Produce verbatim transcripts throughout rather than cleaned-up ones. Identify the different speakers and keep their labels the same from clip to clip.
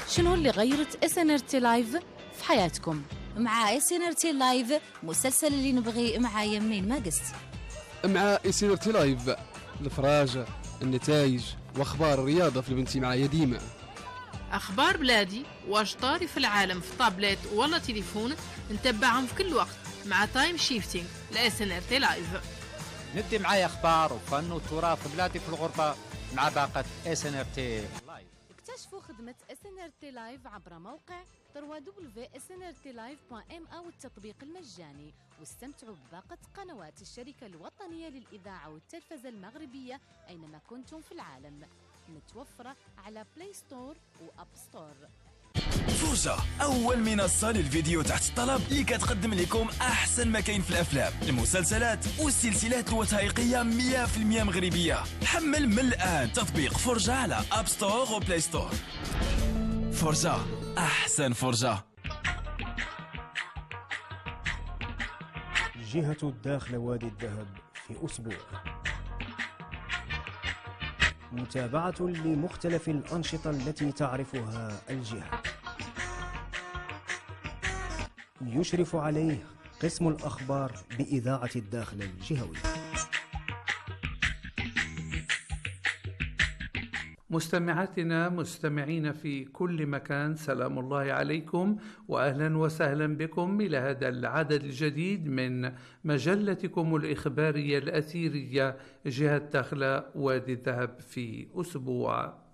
Speaker 1: شنو اللي غيرت اس ان ار تي لايف في حياتكم؟
Speaker 2: مع اس ان ار تي لايف مسلسل اللي نبغي مع يمين ما قست.
Speaker 3: مع اس ان ار تي لايف الفراج، النتائج واخبار الرياضه في البنتي معايا ديما.
Speaker 4: اخبار بلادي واش طاري في العالم في طابلت ولا تليفون نتبعهم في كل وقت مع تايم شيفتينج لاس ان ار تي لايف.
Speaker 5: ندي معايا اخبار وفن وتراث بلادي في الغربه مع باقه اس ان ار تي لايف.
Speaker 1: اكتشفوا خدمة اس ان ار تي لايف عبر موقع دبليو دبليو دبليو دوت اس ان ار تي لايف دوت ام او التطبيق المجاني، واستمتعوا بباقة قنوات الشركة الوطنية للإذاعة والتلفزة المغربية أينما كنتم في العالم، متوفرة على بلاي ستور وأب ستور.
Speaker 6: فرجة أول منصة للفيديو تحت الطلب اللي كتقدم لكم أحسن ما كاين في الأفلام، المسلسلات والسلسلات الوثائقية مية بالمية مغربية. حمل من الآن تطبيق فرجة على أب ستور وبلاي ستور. فرجة أحسن فرجة.
Speaker 7: جهة الداخل وادي الذهب في أسبوع، متابعة لمختلف الأنشطة التي تعرفها الجهة، يشرف عليه قسم الأخبار بإذاعة الداخل الجهوي.
Speaker 8: مستمعاتنا مستمعين في كل مكان، سلام الله عليكم وأهلا وسهلا بكم إلى هذا العدد الجديد من مجلتكم الإخبارية الأثيرية جهة داخل وادي الذهب في أسبوع.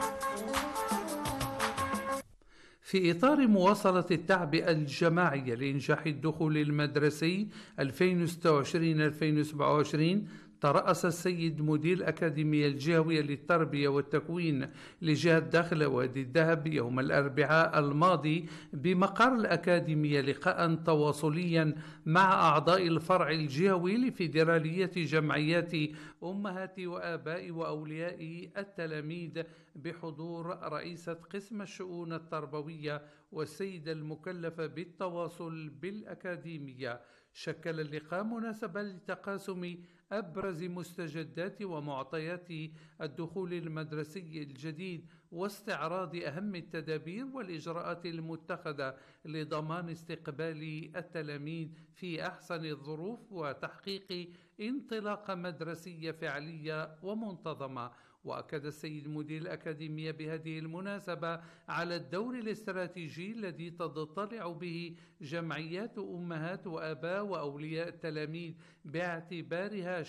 Speaker 8: في إطار مواصلة التعبئة الجماعية لإنجاح الدخول المدرسي ألفين وستة وعشرين ألفين وسبعة وعشرين، ترأس السيد مدير الأكاديمية الجهوية للتربية والتكوين لجهة داخل وادي الذهب يوم الأربعاء الماضي بمقر الأكاديمية لقاء تواصليا مع أعضاء الفرع الجهوي لفيدرالية جمعيات أمهات وآباء وأولياء التلاميذ بحضور رئيسة قسم الشؤون التربوية والسيدة المكلفة بالتواصل بالأكاديمية. شكل اللقاء مناسبة لتقاسم أبرز مستجدات ومعطيات الدخول المدرسي الجديد واستعراض أهم التدابير والإجراءات المتخذة لضمان استقبال التلاميذ في أحسن الظروف وتحقيق انطلاقة مدرسية فعلية ومنتظمة. وأكد السيد مدير الأكاديمية بهذه المناسبة على الدور الاستراتيجي الذي تضطلع به جمعيات أمهات وآباء وأولياء التلاميذ باعتبارها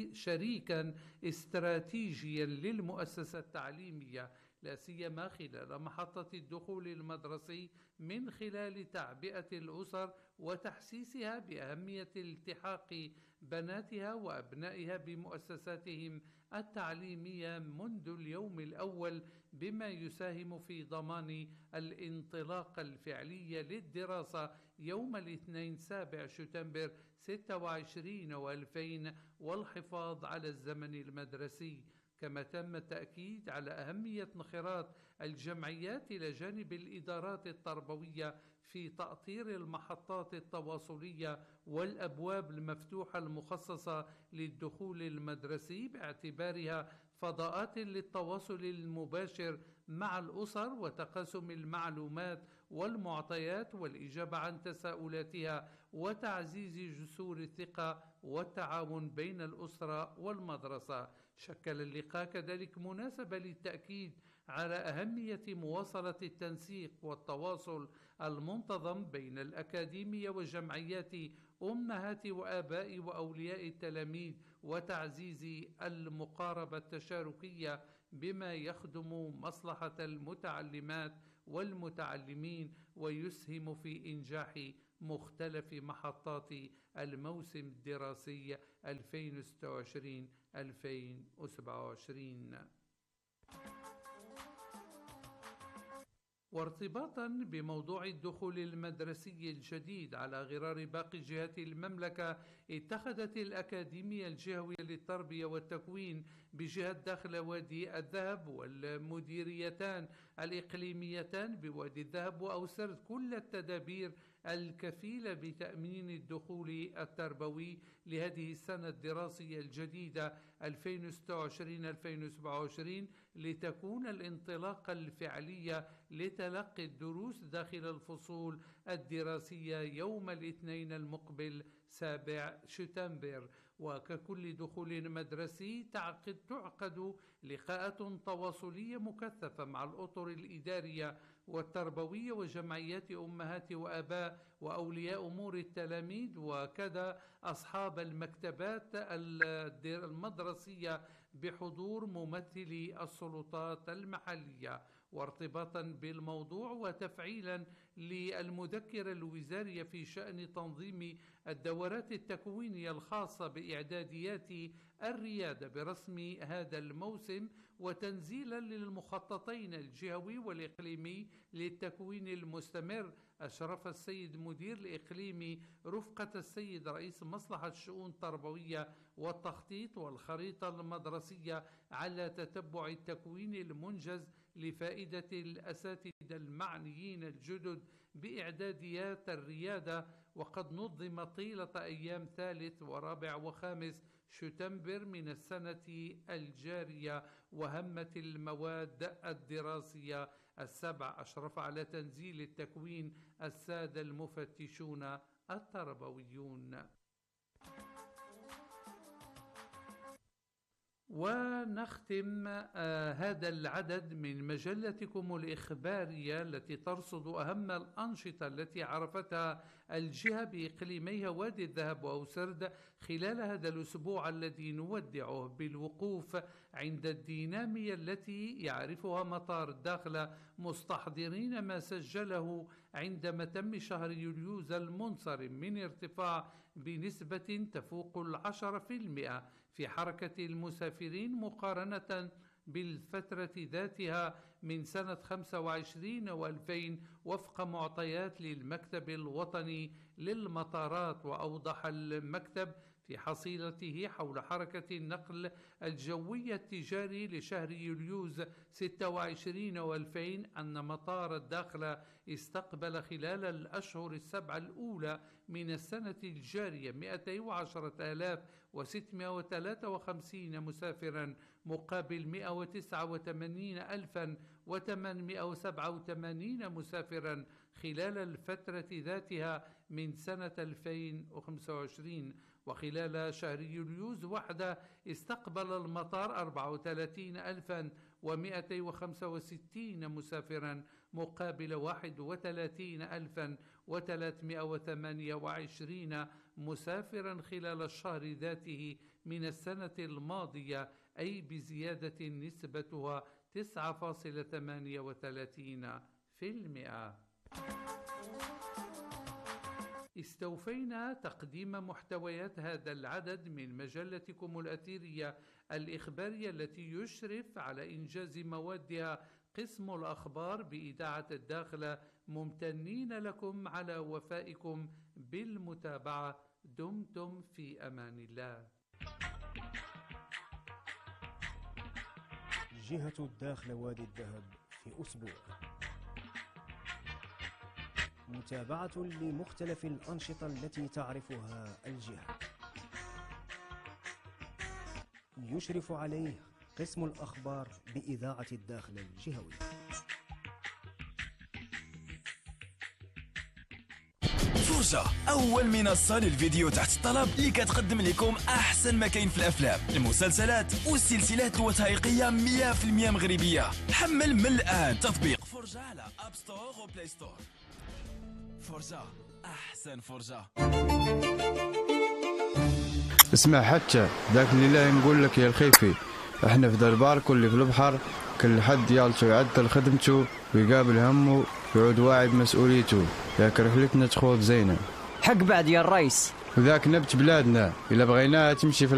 Speaker 8: شريكا استراتيجيا للمؤسسة التعليمية، لا سيما خلال محطة الدخول المدرسي، من خلال تعبئة الأسر وتحسيسها بأهمية التحاق بناتها وأبنائها بمؤسساتهم التعليمية منذ اليوم الأول، بما يساهم في ضمان الانطلاقة الفعلية للدراسة يوم الاثنين سابع شتنبر ستة وعشرين وألفين والحفاظ على الزمن المدرسي. كما تم التأكيد على أهمية انخراط الجمعيات إلى جانب الإدارات التربوية في تأطير المحطات التواصلية والأبواب المفتوحة المخصصة للدخول المدرسي باعتبارها فضاءات للتواصل المباشر مع الأسر وتقاسم المعلومات والمعطيات والإجابة عن تساؤلاتها وتعزيز جسور الثقة والتعاون بين الأسرة والمدرسة. شكل اللقاء كذلك مناسبة للتأكيد على أهمية مواصلة التنسيق والتواصل المنتظم بين الأكاديمية وجمعيات أمهات وآباء وأولياء التلاميذ وتعزيز المقاربة التشاركية بما يخدم مصلحة المتعلمات والمتعلمين ويسهم في إنجاح مختلف محطات الموسم الدراسي ألفين وستة وعشرين ألفين وسبعة وعشرين. وارتباطا بموضوع الدخول المدرسي الجديد على غرار باقي جهات المملكة، اتخذت الأكاديمية الجهوية للتربية والتكوين بجهة داخل وادي الذهب والمديريتان الإقليميتان بوادي الذهب وأوسرت كل التدابير الكفيلة بتأمين الدخول التربوي لهذه السنة الدراسية الجديدة ألفين وستة وعشرين ألفين وسبعة وعشرين لتكون الانطلاقة الفعلية لتلقي الدروس داخل الفصول الدراسية يوم الاثنين المقبل سابع شتنبر. وككل دخول مدرسي تعقد تعقد لقاءات تواصلية مكثفة مع الأطر الإدارية والتربوية وجمعيات أمهات وآباء وأولياء أمور التلاميذ وكذا أصحاب المكتبات المدرسية بحضور ممثلي السلطات المحلية. وارتباطا بالموضوع وتفعيلا للمذكرة الوزارية في شأن تنظيم الدورات التكوينية الخاصة بإعداديات الريادة برسم هذا الموسم وتنزيلا للمخططين الجهوي والإقليمي للتكوين المستمر، أشرف السيد مدير الإقليمي رفقة السيد رئيس مصلحة الشؤون التربوية والتخطيط والخريطة المدرسية على تتبع التكوين المنجز لفائدة الأساتذة المعنيين الجدد بإعداديات الريادة. وقد نظم طيلة أيام ثالث ورابع وخامس شتنبر من السنة الجارية وهمة المواد الدراسية السبع. أشرف على تنزيل التكوين السادة المفتشون التربويون. ونختم آه هذا العدد من مجلتكم الإخبارية التي ترصد أهم الأنشطة التي عرفتها الجهة بإقليميها وادي الذهب وأوسرد خلال هذا الأسبوع الذي نودعه بالوقوف عند الدينامية التي يعرفها مطار الداخلة، مستحضرين ما سجله عندما تم شهر يوليوز المنصرم من ارتفاع بنسبة تفوق العشرة في المئة في حركة المسافرين مقارنة بالفترة ذاتها من سنة خمسة وعشرين وألفين وفق معطيات للمكتب الوطني للمطارات. وأوضح المكتب في حصيلته حول حركة النقل الجوي التجاري لشهر يوليوز ستة وعشرين وألفين أن مطار الداخلة استقبل خلال الأشهر السبعة الأولى من السنة الجارية مئتين وعشرة آلاف وستمائة وثلاثة وخمسين مسافرا مقابل مئة وتسعة وثمانين ألفا وثمانمائة وسبعة وثمانين مسافرا خلال الفترة ذاتها من سنة ألفين وخمسة وعشرين. وخلال شهر يوليوز وحده استقبل المطار أربعة وثلاثين ألفا ومئتين وخمسة وستين مسافرا مقابل واحد وثلاثين ألفا وثلاثمائة وثمانية وعشرين مسافرا خلال الشهر ذاته من السنة الماضية، أي بزيادة نسبتها تسعة فاصلة ثمانية وثلاثين في المئة. استوفينا تقديم محتويات هذا العدد من مجلتكم الأثيرية الإخبارية التي يشرف على إنجاز موادها قسم الأخبار بإذاعة الداخلة، ممتنين لكم على وفائكم بالمتابعة. دمتم في أمان الله.
Speaker 7: جهة الداخلة وادي الذهب في أسبوع، متابعة لمختلف الأنشطة التي تعرفها الجهة، يشرف عليه قسم الأخبار بإذاعة الداخلة الجهوي.
Speaker 6: فرجة أول منصة للفيديو تحت الطلب اللي كتقدم لكم أحسن ما كاين في الأفلام، المسلسلات والسلسلات الوثائقية مية في المية مغربية. حمل من الآن تطبيق فرجة على أب ستور وبلاي ستور. فرجة أحسن فرجة.
Speaker 9: اسمع حتى ذاك اللي لا نقول لك يا الخيفي، احنا في دربار كل في البحر، كل حد يالتو يعدل خدمته ويقابل همه ويعود واعي بمسؤوليته، ذاك رحلتنا تخوض زينة.
Speaker 10: حق بعد يا الرئيس،
Speaker 9: وذاك نبت بلادنا إلا بغيناها تمشي في